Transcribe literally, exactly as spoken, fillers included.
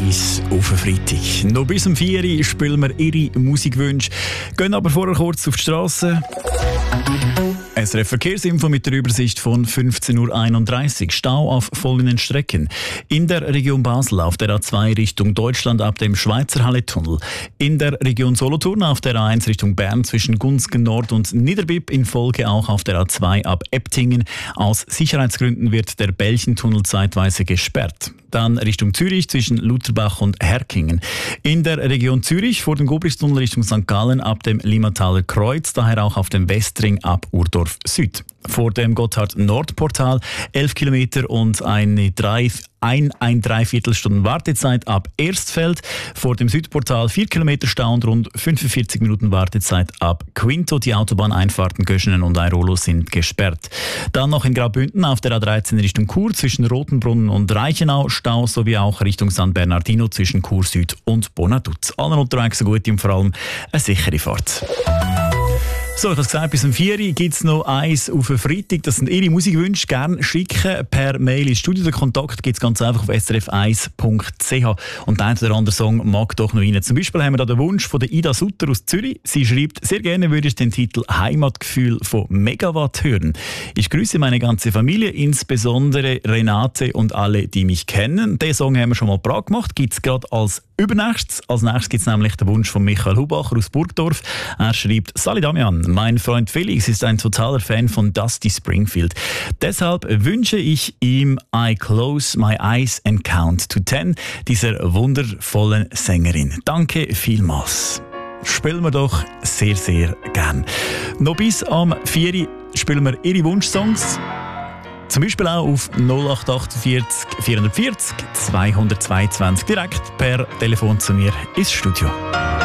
eins auf den Freitag. Noch bis um vier Uhr spielen wir ihre Musikwünsche. Gehen aber vorher kurz auf die Straße. S R F Verkehrsinfo mit der Übersicht von fünfzehn Uhr einunddreißig. Stau auf folgenden Strecken. In der Region Basel auf der A zwei Richtung Deutschland ab dem Schweizer Halle-Tunnel. In der Region Solothurn auf der A eins Richtung Bern zwischen Gunzgen Nord und Niederbipp. In Folge auch auf der A zwei ab Ebtingen. Aus Sicherheitsgründen wird der Belchentunnel zeitweise gesperrt. Dann Richtung Zürich zwischen Lutherbach und Herkingen. In der Region Zürich vor dem Gobristunnel Richtung Sankt Gallen ab dem Limmataler Kreuz, daher auch auf dem Westring ab Urdorf Süd. Vor dem Gotthard-Nord-Portal elf Kilometer und eine drei, ein, ein Dreiviertelstunden Wartezeit ab Erstfeld. Vor dem Südportal vier Kilometer Stau und rund fünfundvierzig Minuten Wartezeit ab Quinto. Die Autobahneinfahrten Göschenen und Airolo sind gesperrt. Dann noch in Graubünden auf der A dreizehn Richtung Chur zwischen Rotenbrunnen und Reichenau Stau, sowie auch Richtung San Bernardino zwischen Chur Süd und Bonaduz. Allen unterwegs eine gute und vor allem eine sichere Fahrt. So, ich habe gesagt, bis um vier Uhr gibt es noch eins auf den Freitag. Das sind Ihre Musikwünsche. Gerne schicken per Mail ins Studio. Den Kontakt gibt es ganz einfach auf s r f eins punkt c h. Und der eine oder andere Song mag doch noch rein. Zum Beispiel haben wir da den Wunsch von der Ida Sutter aus Zürich. Sie schreibt, sehr gerne würde ich den Titel Heimatgefühl von Megawatt hören. Ich grüße meine ganze Familie, insbesondere Renate und alle, die mich kennen. Den Song haben wir schon mal parat gemacht. Gibt es gerade als übernächstes. Als nächstes gibt es nämlich den Wunsch von Michael Hubacher aus Burgdorf. Er schreibt, Sali Damian, mein Freund Felix ist ein totaler Fan von Dusty Springfield. Deshalb wünsche ich ihm I Close My Eyes and Count to Ten, dieser wundervollen Sängerin. Danke vielmals. Spielen wir doch sehr, sehr gern. Noch bis am vier Uhr spielen wir Ihre Wunschsongs. Zum Beispiel auch auf null acht vier acht vier vier zwei zwei zwei direkt per Telefon zu mir ins Studio.